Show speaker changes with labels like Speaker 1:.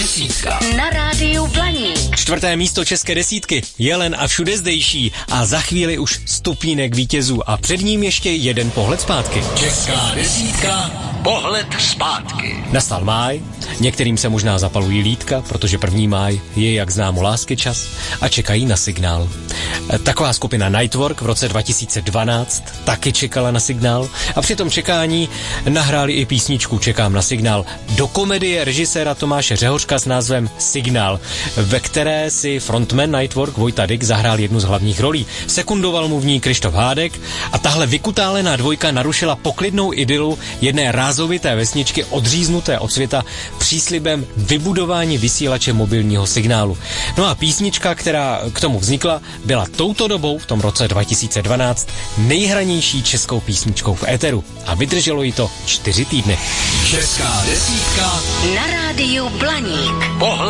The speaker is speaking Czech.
Speaker 1: Desítka.
Speaker 2: Na rádiu Blaník.
Speaker 3: 4. místo české desítky, Jelen a všude zdejší a za chvíli už stupínek vítězů a před ním ještě jeden pohled zpátky.
Speaker 1: Česká desítka, pohled zpátky.
Speaker 3: Nastal máj, některým se možná zapalují lítka, protože 1. máj je, jak známo, lásky čas a čekají na signál. Taková skupina Nightwork v roce 2012 taky čekala na signál a při tom čekání nahráli i písničku Čekám na signál do komedie režiséra Tomáše Řehořka s názvem Signál, ve které si frontman Nightwork Vojta Dyk zahrál jednu z hlavních rolí. Sekundoval mu v ní Krištof Hádek a tahle vykutálená dvojka narušila poklidnou idylu jedné rázovité vesničky odříznuté od světa příslibem vybudování vysílače mobilního signálu. No a písnička, která k tomu vznikla, byla touto dobou v tom roce 2012 nejhranější českou písničkou v éteru a vydrželo jí to 4 týdny.
Speaker 1: Česká desítka
Speaker 2: na rádiu Blaník.
Speaker 1: Pohled